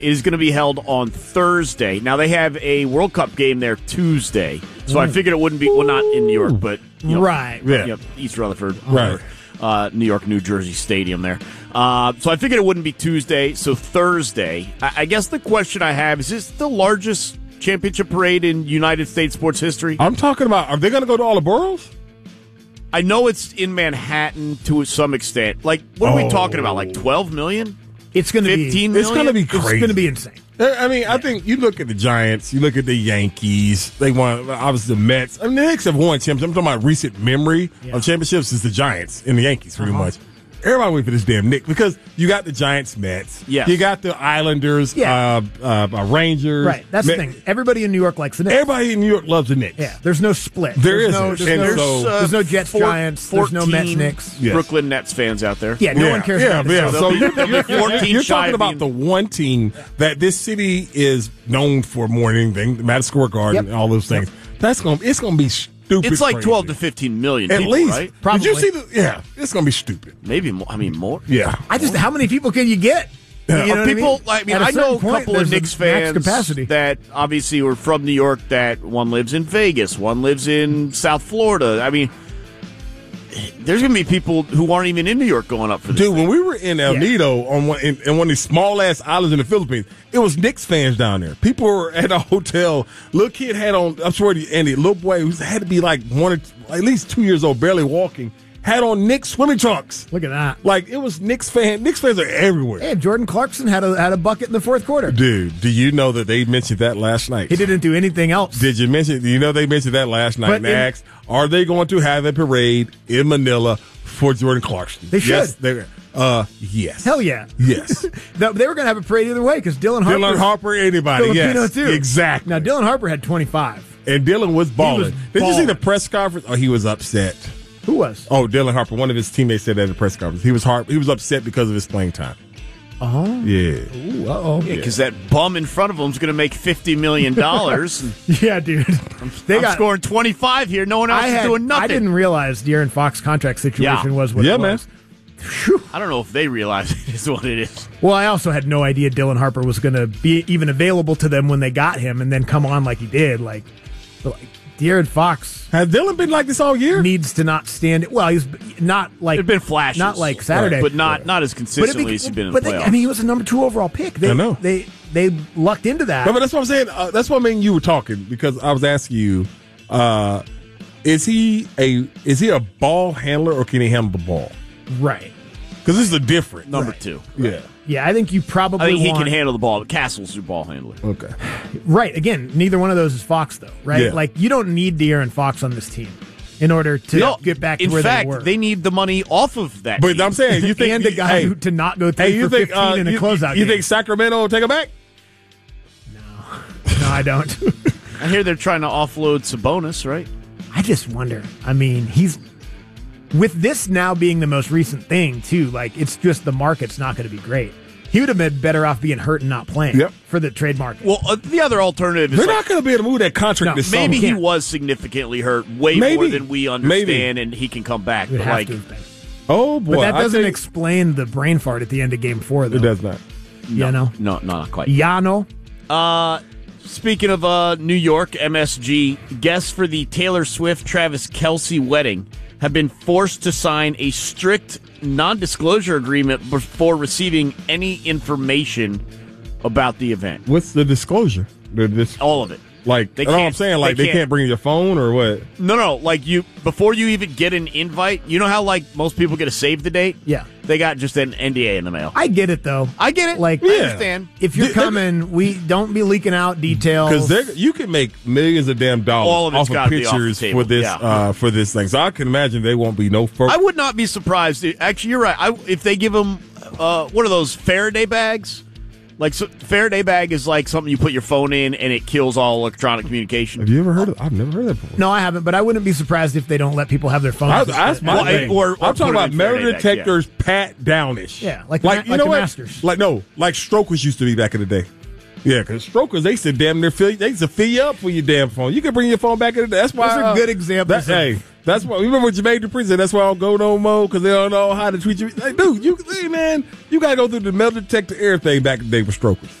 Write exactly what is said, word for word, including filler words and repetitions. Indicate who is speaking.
Speaker 1: is going to be held on Thursday. Now, they have a World Cup game there Tuesday, so mm. I figured it wouldn't be, well, not in New York, but you know,
Speaker 2: right.
Speaker 1: Yeah. You know, East Rutherford.
Speaker 3: Right.
Speaker 1: Or, uh, New York, New Jersey Stadium there. Uh, so I figured it wouldn't be Tuesday, so Thursday. I, I guess the question I have, is this the largest championship parade in United States sports history?
Speaker 3: I'm talking about, are they going to go to all the boroughs?
Speaker 1: I know it's in Manhattan to some extent. Like, what are
Speaker 3: oh.
Speaker 1: we talking about? Like twelve million?
Speaker 2: It's going to be
Speaker 1: fifteen million?
Speaker 3: It's going to be crazy.
Speaker 2: It's going to be insane.
Speaker 3: I mean, yeah. I think you look at the Giants, you look at the Yankees. They won, obviously, the Mets. I mean, the Knicks have won championships. I'm talking about recent memory yeah. of championships is the Giants and the Yankees, pretty uh-huh. much. Everybody wait for this damn Knicks because you got the Giants, Mets.
Speaker 1: Yes.
Speaker 3: You got the Islanders,
Speaker 2: yeah.
Speaker 3: uh, uh, uh, Rangers.
Speaker 2: Right. That's Met. the thing. Everybody in New York likes the Knicks.
Speaker 3: Everybody in New York loves the Knicks.
Speaker 2: Yeah. There's no split.
Speaker 3: There
Speaker 2: there's
Speaker 3: isn't.
Speaker 2: No, there's,
Speaker 3: and
Speaker 2: no,
Speaker 3: so,
Speaker 2: uh, there's no Jets,
Speaker 1: four,
Speaker 2: Giants. There's no Mets, Knicks.
Speaker 3: Yes.
Speaker 1: Brooklyn Nets fans out there.
Speaker 2: Yeah, no
Speaker 3: yeah.
Speaker 2: one cares
Speaker 3: yeah,
Speaker 2: about the
Speaker 3: yeah.
Speaker 2: Knicks.
Speaker 3: So you're,
Speaker 1: you're,
Speaker 3: you're, you're talking about
Speaker 1: being...
Speaker 3: the one team that this city is known for more than anything, Madison Square Garden, yep. and all those things. Yep. That's gonna. It's gonna be stupid.
Speaker 1: It's like
Speaker 3: crazy.
Speaker 1: twelve to fifteen million.
Speaker 3: At
Speaker 1: people,
Speaker 3: least.
Speaker 1: right?
Speaker 2: Probably.
Speaker 3: Did you see the? Yeah, it's gonna be stupid.
Speaker 1: Maybe more. I mean, more.
Speaker 3: Yeah.
Speaker 2: I just. How many people can you get?
Speaker 1: Yeah.
Speaker 2: You know
Speaker 1: people.
Speaker 2: I mean,
Speaker 1: I, mean, I know a
Speaker 2: point,
Speaker 1: couple of Knicks fans
Speaker 2: capacity.
Speaker 1: that obviously were from New York. That one lives in Vegas, one lives in South Florida. I mean, there's going to be people who aren't even in New York going up for this.
Speaker 3: Dude,
Speaker 1: thing.
Speaker 3: when we were in El yeah. Nido on one in, in one of these small ass islands in the Philippines, it was Knicks fans down there. People were at a hotel. Little kid had on. I'm sure Andy, little boy who had to be like one or two, at least two years old, barely walking. Had on Knicks swimming trunks.
Speaker 2: Look at that!
Speaker 3: Like it was Knicks fan. Knicks fans are everywhere.
Speaker 2: Hey, Jordan Clarkson had a had a bucket in the fourth quarter.
Speaker 3: Dude, do you know that they mentioned that last night?
Speaker 2: He didn't do anything else.
Speaker 3: Did you mention? Do you know they mentioned that last night?
Speaker 2: But
Speaker 3: and
Speaker 2: in,
Speaker 3: asked, are they going to have a parade in Manila for Jordan Clarkson?
Speaker 2: They should.
Speaker 3: Yes, they, uh, yes.
Speaker 2: Hell yeah.
Speaker 3: Yes.
Speaker 2: They were going to have a parade either way because Dylan Harper.
Speaker 3: Dylan Harper, anybody?
Speaker 2: Filipino
Speaker 3: yes,
Speaker 2: too.
Speaker 3: Exactly.
Speaker 2: Now Dylan Harper had twenty-five,
Speaker 3: and Dylan was balling.
Speaker 2: Was
Speaker 3: Did
Speaker 2: balling.
Speaker 3: you see the press conference? Oh, he was upset.
Speaker 2: Who was?
Speaker 3: Oh, Dylan Harper. One of his teammates said that at the press conference. He was hard, He was upset because of his playing time.
Speaker 2: Oh.
Speaker 3: Yeah.
Speaker 2: Ooh, uh-oh.
Speaker 1: Yeah, because yeah. that bum in front of him is going to make fifty million dollars.
Speaker 2: Yeah, dude.
Speaker 1: They I'm got scoring twenty-five here. No one else
Speaker 2: I
Speaker 1: is
Speaker 2: had,
Speaker 1: doing nothing.
Speaker 2: I didn't realize De'Aaron Fox's contract situation
Speaker 1: yeah.
Speaker 2: was what
Speaker 3: yeah,
Speaker 2: it was.
Speaker 3: Man.
Speaker 2: Whew.
Speaker 1: I don't know if they realize it is what it is.
Speaker 2: Well, I also had no idea Dylan Harper was going to be even available to them when they got him and then come on like he did. Like, like De'Aaron Fox.
Speaker 3: Has Dylan been like this all year?
Speaker 2: Needs to not stand it. Well, he's not like.
Speaker 1: It's been flashes.
Speaker 2: Not like Saturday.
Speaker 1: Right. But not, not as consistently
Speaker 2: be,
Speaker 1: as he's been in
Speaker 2: but
Speaker 1: the playoffs.
Speaker 2: They, I mean, he was a number two overall pick. They,
Speaker 3: I know.
Speaker 2: They, they lucked into that.
Speaker 3: No, but that's what I'm saying. Uh, that's what I mean you were talking because I was asking you, uh, is he a is he a ball handler or can he handle the ball?
Speaker 2: Right.
Speaker 3: Because this is a different.
Speaker 1: Number
Speaker 2: right.
Speaker 1: two.
Speaker 3: Yeah.
Speaker 2: Yeah, I think you probably
Speaker 1: I think he
Speaker 2: want,
Speaker 1: can handle the ball, but Castle's your ball handler.
Speaker 3: Okay.
Speaker 2: Right. Again, neither one of those is Fox, though, right?
Speaker 3: Yeah.
Speaker 2: Like, you don't need De'Aaron Fox on this team in order to
Speaker 1: no,
Speaker 2: get back to
Speaker 1: in
Speaker 2: where
Speaker 1: fact,
Speaker 2: they were.
Speaker 1: they need the money off of that
Speaker 3: But
Speaker 1: team.
Speaker 3: I'm saying, you think.
Speaker 2: and a guy
Speaker 3: hey,
Speaker 2: who, to not go three
Speaker 3: hey, you
Speaker 2: for
Speaker 3: think,
Speaker 2: fifteen
Speaker 3: uh,
Speaker 2: in a
Speaker 3: you,
Speaker 2: closeout
Speaker 3: You
Speaker 2: game.
Speaker 3: think Sacramento will take him back?
Speaker 2: No. No, I don't.
Speaker 1: I hear they're trying to offload Sabonis, right?
Speaker 2: I just wonder. I mean, he's. With this now being the most recent thing, too, like, it's just the market's not going to be great. He would have been better off being hurt and not playing
Speaker 3: yep.
Speaker 2: for the trade market.
Speaker 1: Well, uh, the other alternative is
Speaker 3: they're
Speaker 1: like,
Speaker 3: not going to be able to move that contract
Speaker 2: No,
Speaker 3: this
Speaker 1: maybe
Speaker 3: summer.
Speaker 1: he was significantly hurt, way
Speaker 3: maybe.
Speaker 1: more than we understand,
Speaker 3: maybe.
Speaker 1: and he can come back.
Speaker 2: It would
Speaker 1: But
Speaker 2: have
Speaker 1: like,
Speaker 2: to have been.
Speaker 3: Oh boy,
Speaker 2: But that
Speaker 3: I
Speaker 2: doesn't
Speaker 3: think,
Speaker 2: explain the brain fart at the end of Game Four, though.
Speaker 3: It does not.
Speaker 1: no,
Speaker 2: You know,
Speaker 1: no, no, not quite.
Speaker 2: Yano.
Speaker 1: Uh, speaking of uh, New York, M S G guests for the Taylor Swift Travis Kelce wedding have been forced to sign a strict non-disclosure agreement before receiving any information about the event.
Speaker 3: What's the disclosure? The, this,
Speaker 1: All of it.
Speaker 3: like,
Speaker 1: They
Speaker 3: you know what I'm
Speaker 1: can't-
Speaker 3: saying? Like,
Speaker 1: they
Speaker 3: they
Speaker 1: can't-
Speaker 3: can't bring your phone or what?
Speaker 1: No, no, like you before you even get an invite. You know how like most people get a save the date?
Speaker 2: Yeah.
Speaker 1: They got just an N D A in the mail.
Speaker 2: I get it, though.
Speaker 1: I get it.
Speaker 2: Like,
Speaker 1: I
Speaker 3: Yeah.
Speaker 1: understand.
Speaker 2: if you're
Speaker 3: They- they-
Speaker 2: coming, we don't be leaking out details.
Speaker 3: Because you can make millions of damn dollars
Speaker 1: All of it's
Speaker 3: off of
Speaker 1: gotta be off the
Speaker 3: pictures
Speaker 1: table,
Speaker 3: for this
Speaker 1: yeah.
Speaker 3: uh, for this thing. So I can imagine they won't be no. Fo-
Speaker 1: I would not be surprised. Actually, you're right. I, if they give them uh, what are those Faraday bags? Like so, Faraday bag is like something you put your phone in and it kills all electronic communication.
Speaker 3: Have you ever heard of? I've never heard of that before.
Speaker 2: No, I haven't, but I wouldn't be surprised if they don't let people have their phones.
Speaker 3: I, that's my
Speaker 1: Well,
Speaker 3: thing.
Speaker 1: or- or
Speaker 3: I'm
Speaker 1: put
Speaker 3: talking
Speaker 1: it
Speaker 3: about
Speaker 1: in
Speaker 3: metal
Speaker 1: Faraday bags,
Speaker 3: detectors pat downish.
Speaker 2: Yeah, like
Speaker 3: like
Speaker 2: the,
Speaker 3: you
Speaker 2: like
Speaker 3: know
Speaker 2: the
Speaker 3: what?
Speaker 2: Masters.
Speaker 3: Like no, like strokers used to be back in the day. Yeah, because strokers they used to damn near fill they used to fill you up for your damn phone. You can bring your phone back in the day. That's why.
Speaker 2: Those are
Speaker 3: uh,
Speaker 2: good examples
Speaker 3: That,
Speaker 2: of-
Speaker 3: hey, that's why. Remember what Jermaine Dupri said? That's why I don't go no more because they don't know how to treat you. Like, dude, you hey, man, you gotta go through the metal detector everything back in the day with strokers.